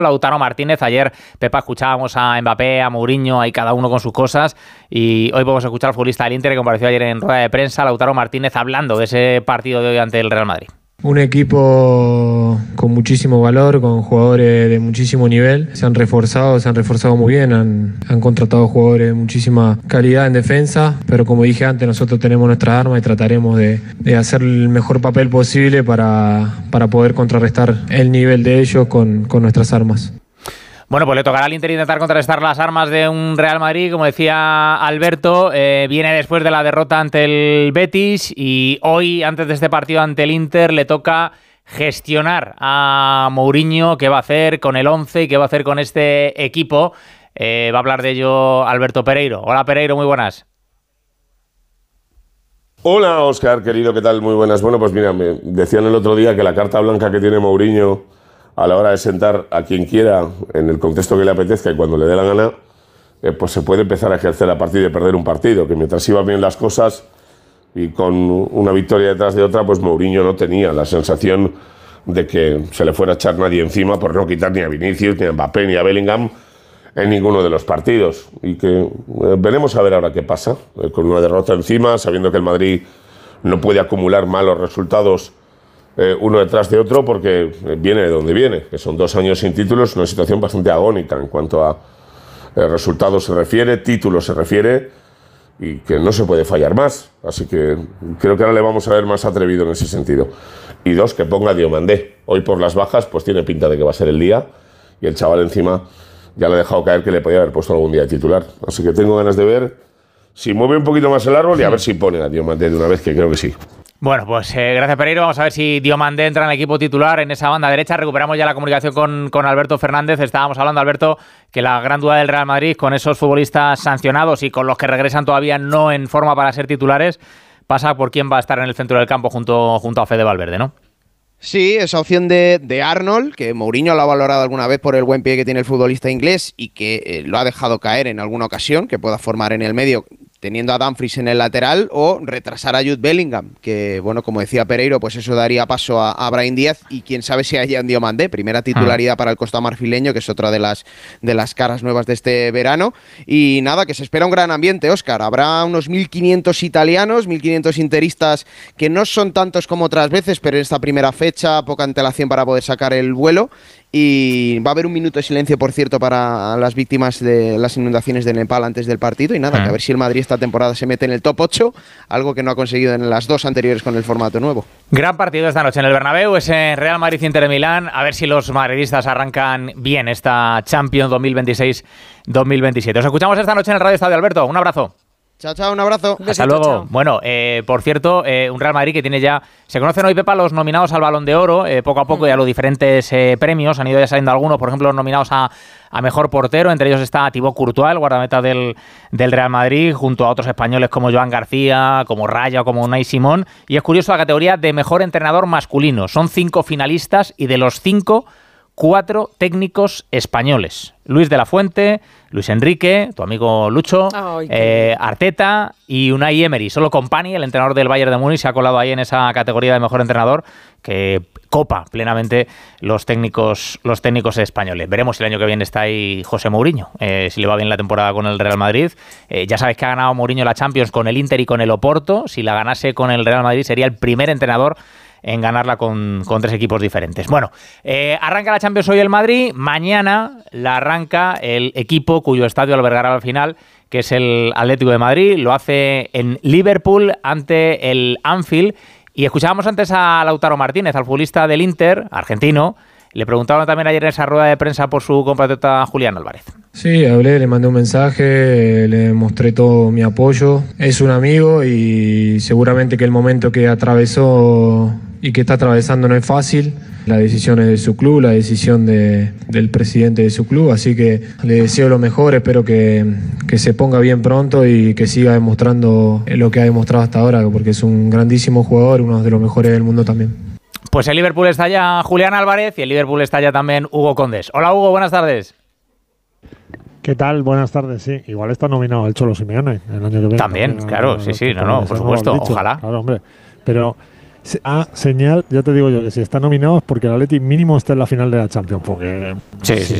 Lautaro Martínez. Ayer, Pepa, escuchábamos a Mbappé, a Mourinho, ahí cada uno con sus cosas, y hoy podemos escuchar al futbolista del Inter que compareció ayer en rueda de prensa, Lautaro Martínez, hablando de ese partido de hoy ante el Real Madrid. Un equipo con muchísimo valor, con jugadores de muchísimo nivel. Se han reforzado muy bien, han contratado jugadores de muchísima calidad en defensa, pero como dije antes, nosotros tenemos nuestras armas y trataremos de hacer el mejor papel posible para poder contrarrestar el nivel de ellos con nuestras armas. Bueno, pues le tocará al Inter intentar contrarrestar las armas de un Real Madrid, como decía Alberto, viene después de la derrota ante el Betis y hoy, antes de este partido ante el Inter, le toca gestionar a Mourinho qué va a hacer con el 11 y qué va a hacer con este equipo. Va a hablar de ello Alberto Pereiro. Hola Pereiro, muy buenas. Hola Óscar, querido, ¿qué tal? Muy buenas. Bueno, pues mira, me decían el otro día que la carta blanca que tiene Mourinho a la hora de sentar a quien quiera en el contexto que le apetezca y cuando le dé la gana, pues se puede empezar a ejercer a partir de perder un partido, que mientras iban bien las cosas y con una victoria detrás de otra, pues Mourinho no tenía la sensación de que se le fuera a echar nadie encima por no quitar ni a Vinicius, ni a Mbappé, ni a Bellingham en ninguno de los partidos. Y que veremos a ver ahora qué pasa, con una derrota encima, sabiendo que el Madrid no puede acumular malos resultados uno detrás de otro porque viene de donde viene, que son 2 años sin títulos, una situación bastante agónica en cuanto a resultados se refiere, títulos se refiere, y que no se puede fallar más. Así que creo que ahora le vamos a ver más atrevido en ese sentido. Y 2, que ponga a Diomandé. Hoy por las bajas pues tiene pinta de que va a ser el día, y el chaval encima ya le ha dejado caer que le podía haber puesto algún día de titular. Así que tengo ganas de ver si mueve un poquito más el árbol y a ver si pone a Diomandé de una vez, que creo que sí. Bueno, pues gracias Pereiro. Vamos a ver si Diomandé entra en el equipo titular en esa banda derecha. Recuperamos ya la comunicación con Alberto Fernández. Estábamos hablando, Alberto, que la gran duda del Real Madrid con esos futbolistas sancionados y con los que regresan todavía no en forma para ser titulares pasa por quién va a estar en el centro del campo junto a Fede Valverde, ¿no? Sí, esa opción de Arnold, que Mourinho lo ha valorado alguna vez por el buen pie que tiene el futbolista inglés y que lo ha dejado caer en alguna ocasión, que pueda formar en el medio teniendo a Dumfries en el lateral, o retrasar a Jude Bellingham, que bueno, como decía Pereiro, pues eso daría paso a Brahim Díaz y quién sabe si haya en Diomandé, primera titularidad para el costamarfileño, que es otra de las caras nuevas de este verano. Y nada, que se espera un gran ambiente, Óscar. Habrá unos 1.500 italianos, 1.500 interistas, que no son tantos como otras veces, pero en esta primera fecha, poca antelación para poder sacar el vuelo. Y va a haber un minuto de silencio, por cierto, para las víctimas de las inundaciones de Nepal antes del partido. Y nada, que a ver si el Madrid esta temporada se mete en el top 8, algo que no ha conseguido en las 2 anteriores con el formato nuevo. Gran partido esta noche en el Bernabéu, ese Real Madrid-Inter de Milán. A ver si los madridistas arrancan bien esta Champions 2026-2027. Os escuchamos esta noche en el Radio Estadio, Alberto. Un abrazo. Chao, chao, un abrazo. Hasta luego. Chao. Bueno, por cierto, un Real Madrid que tiene ya... Se conocen hoy, Pepa, los nominados al Balón de Oro, poco a poco, ya los diferentes premios. Han ido ya saliendo algunos, por ejemplo, los nominados a Mejor Portero. Entre ellos está Thibaut Courtois, el guardameta del Real Madrid, junto a otros españoles como Joan García, como Raya o como Unai Simón. Y es curioso la categoría de Mejor Entrenador Masculino. Son 5 finalistas y de los 5... 4 técnicos españoles: Luis de la Fuente, Luis Enrique, tu amigo Lucho, Arteta y Unai Emery. Solo Kompany, el entrenador del Bayern de Múnich, se ha colado ahí en esa categoría de mejor entrenador, que copa plenamente los técnicos españoles. Veremos si el año que viene está ahí José Mourinho, si le va bien la temporada con el Real Madrid. Ya sabéis que ha ganado Mourinho la Champions con el Inter y con el Oporto. Si la ganase con el Real Madrid sería el primer entrenador en ganarla con 3 equipos diferentes. Bueno, arranca la Champions hoy el Madrid. Mañana la arranca el equipo cuyo estadio albergará al final, que es el Atlético de Madrid. Lo hace en Liverpool ante el Anfield. Y escuchábamos antes a Lautaro Martínez, al futbolista del Inter, argentino. Le preguntaban también ayer en esa rueda de prensa por su compatriota Julián Álvarez. Sí, hablé, le mandé un mensaje, le mostré todo mi apoyo. Es un amigo y seguramente que el momento que atravesó y que está atravesando no es fácil. La decisión es de su club, la decisión del presidente de su club, así que le deseo lo mejor, espero que se ponga bien pronto y que siga demostrando lo que ha demostrado hasta ahora, porque es un grandísimo jugador, uno de los mejores del mundo también. Pues el Liverpool está ya Julián Álvarez y el Liverpool está ya también Hugo Condés. Hola Hugo, buenas tardes. ¿Qué tal? Buenas tardes, sí. Igual está nominado el Cholo Simeone el año que viene. También, claro, sí, por supuesto, ojalá. Claro, hombre. Pero señal, ya te digo yo, que si está nominado es porque el Atleti mínimo está en la final de la Champions. Porque Sí.